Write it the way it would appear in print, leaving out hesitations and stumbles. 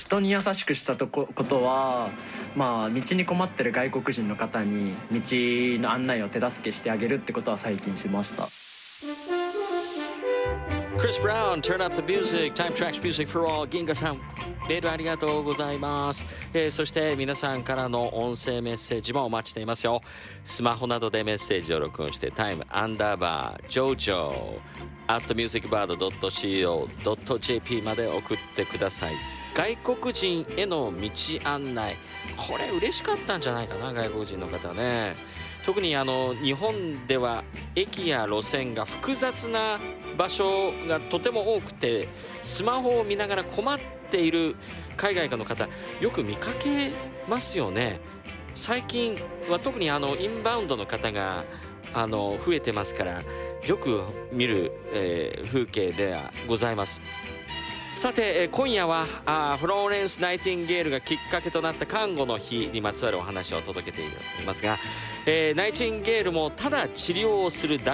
人に優しくしたことは、道に困ってる外国人の方に道の案内を手助けしてあげるってことは最近しました。 Chris Brown, turn up the music, Time Tracks Music for All。 銀河さん、メールありがとうございます。そして皆さんからの音声メッセージもお待ちしていますよ。スマホなどでメッセージを録音して time_jojo@musicbird.co.jp まで送ってください。外国人への道案内、これ嬉しかったんじゃないかな、外国人の方はね。特に日本では駅や路線が複雑な場所がとても多くて、スマホを見ながら困っている海外の方よく見かけますよね。最近は特にインバウンドの方が増えてますから、よく見る、風景ではございます。さて、今夜はフローレンス・ナイティンゲールがきっかけとなった看護の日にまつわるお話を届けていますが、ナイチンゲールもただ治療をするだ